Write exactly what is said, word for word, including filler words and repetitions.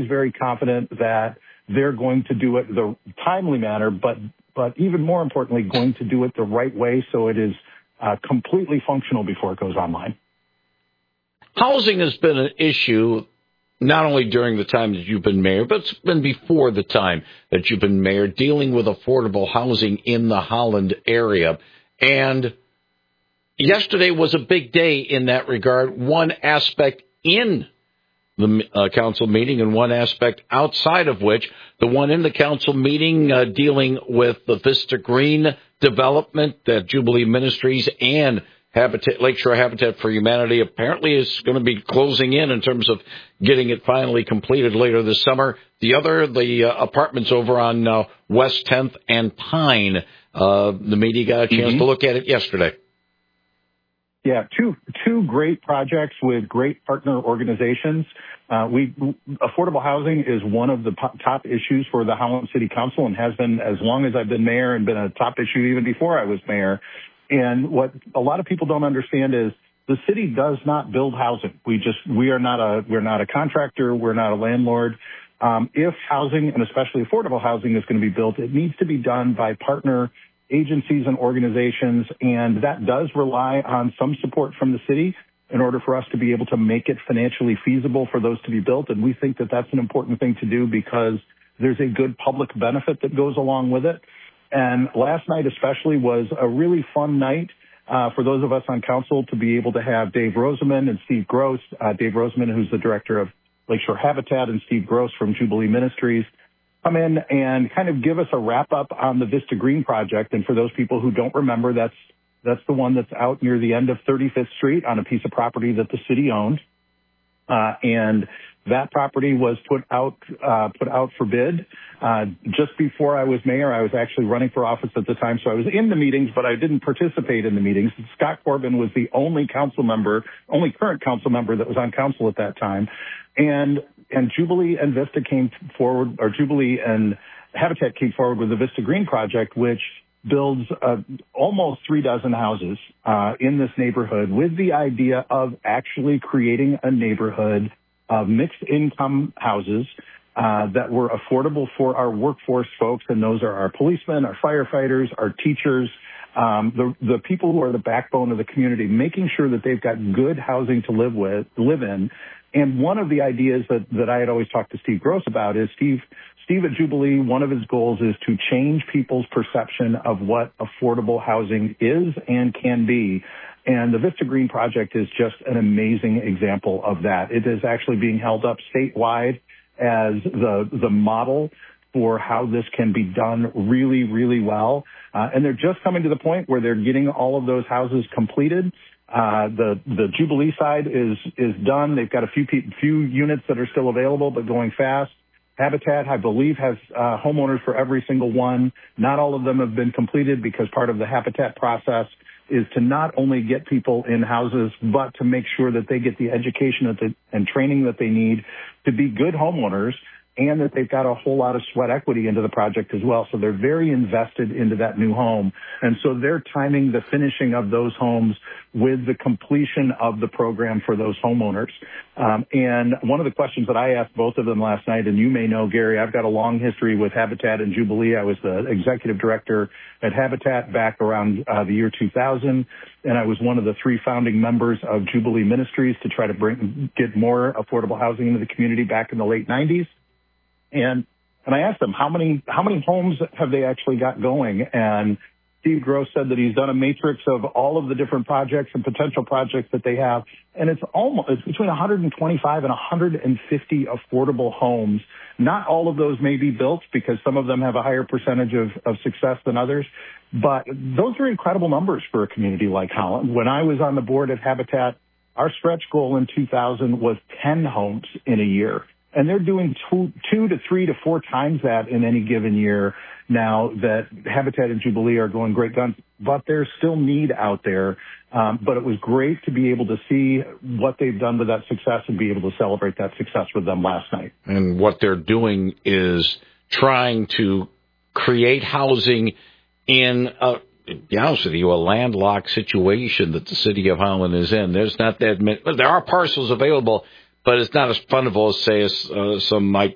feels very confident that they're going to do it the timely manner, but but even more importantly, going to do it the right way so it is uh, completely functional before it goes online. Housing has been an issue not only during the time that you've been mayor, but it's been before the time that you've been mayor, dealing with affordable housing in the Holland area. And yesterday was a big day in that regard, one aspect in the uh, council meeting and one aspect outside of which, the one in the council meeting uh, dealing with the Vista Green development that Jubilee Ministries and Habitat, Lakeshore Habitat for Humanity apparently is going to be closing in in terms of getting it finally completed later this summer. The other, the uh, apartments over on uh, West tenth and Pine, uh, the media got a chance mm-hmm. to look at it yesterday. Yeah, two two great projects with great partner organizations. Uh, we affordable housing is one of the po- top issues for the Holland City Council and has been as long as I've been mayor and been a top issue even before I was mayor. And what a lot of people don't understand is the city does not build housing. We just, we are not a, we're not a contractor. We're not a landlord. Um, if housing and especially affordable housing is going to be built, it needs to be done by partner agencies and organizations. And that does rely on some support from the city in order for us to be able to make it financially feasible for those to be built. And we think that that's an important thing to do because there's a good public benefit that goes along with it. And last night especially was a really fun night uh, for those of us on council to be able to have Dave Roseman and Steve Gross, uh, Dave Roseman, who's the director of Lakeshore Habitat, and Steve Gross from Jubilee Ministries, come in and kind of give us a wrap up on the Vista Green project. And for those people who don't remember, that's that's the one that's out near the end of thirty-fifth Street on a piece of property that the city owned. Uh, and that property was put out, uh, put out for bid. Uh, just before I was mayor, I was actually running for office at the time. So I was in the meetings, but I didn't participate in the meetings. Scott Corbin was the only council member, only current council member that was on council at that time. And, and Jubilee and Vista came forward, or Jubilee and Habitat came forward with the Vista Green project, which builds uh, almost three dozen houses uh, in this neighborhood with the idea of actually creating a neighborhood of mixed income houses uh, that were affordable for our workforce folks. And those are our policemen, our firefighters, our teachers, um, the, the people who are the backbone of the community, making sure that they've got good housing to live with, live in. And one of the ideas that, that I had always talked to Steve Gross about is Steve, Steve at Jubilee, one of his goals is to change people's perception of what affordable housing is and can be. And the Vista Green project is just an amazing example of that. It is actually being held up statewide as the, the model for how this can be done really, really well. Uh, and they're just coming to the point where they're getting all of those houses completed. Uh, the, the Jubilee side is, is done. They've got a few, few units that are still available, but going fast. Habitat, I believe, has uh, homeowners for every single one. Not all of them have been completed because part of the Habitat process is to not only get people in houses, but to make sure that they get the education that they, and training that they need to be good homeowners, and that they've got a whole lot of sweat equity into the project as well. So they're very invested into that new home. And so they're timing the finishing of those homes with the completion of the program for those homeowners. Um, and one of the questions that I asked both of them last night, and you may know, Gary, I've got a long history with Habitat and Jubilee. I was the executive director at Habitat back around uh, the year two thousand, and I was one of the three founding members of Jubilee Ministries to try to bring get more affordable housing into the community back in the late nineties. And, and I asked them, how many, how many homes have they actually got going? And Steve Gross said that he's done a matrix of all of the different projects and potential projects that they have. And it's almost, it's between one hundred twenty-five and one hundred fifty affordable homes. Not all of those may be built because some of them have a higher percentage of, of success than others. But those are incredible numbers for a community like Holland. When I was on the board at Habitat, our stretch goal in two thousand was ten homes in a year. And they're doing two, two to three to four times that in any given year now that Habitat and Jubilee are going great guns. But there's still need out there. Um, but it was great to be able to see what they've done with that success and be able to celebrate that success with them last night. And what they're doing is trying to create housing in a, to be honest with you, a landlocked situation that the city of Holland is in. There's not that many, there are parcels available, but it's not as plentiful as, say, as uh, some might